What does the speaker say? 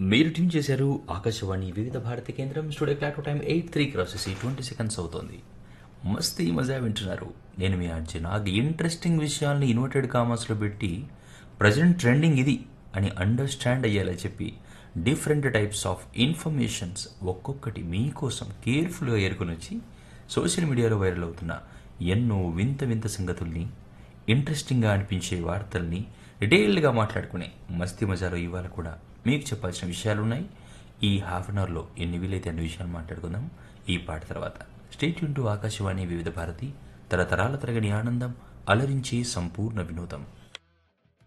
మీరు ట్యూన్ చేశారు ఆకాశవాణి వివిధ భారతి కేంద్రం. స్టూడియో క్లాక్ టైం 8:03 క్రాస్ చేసి 20 సెకండ్స్ అవుతోంది. మస్తీ మజా వింటున్నారు. నేను మీ అర్జున్. ఇంట్రెస్టింగ్ విషయాల్ని ఇన్వర్టెడ్ కామర్స్లో పెట్టి ప్రజెంట్ ట్రెండింగ్ ఇది అని అండర్స్టాండ్ అయ్యేలా చెప్పి డిఫరెంట్ టైప్స్ ఆఫ్ ఇన్ఫర్మేషన్స్ ఒక్కొక్కటి మీకోసం కేర్ఫుల్గా ఏరుకొని వచ్చి సోషల్ మీడియాలో వైరల్ అవుతున్న ఎన్నో వింత వింత సంగతుల్ని, ఇంట్రెస్టింగ్గా అనిపించే వార్తల్ని డీటెయిల్డ్గా మాట్లాడుకునే మస్తీ మజాలో ఇవాళ కూడా మీకు చెప్పాల్సిన విషయాలున్నాయి. ఈ హాఫ్ అన్ అవర్లో ఎన్ని వీలైతే అన్ని విషయాలు మాట్లాడుకుందాం ఈ పాట తర్వాత. స్టేట్ యూన్ టు ఆకాశవాణి వివిధ భారతి, తరతరాల తరగని ఆనందం, అలరించే సంపూర్ణ వినోదం.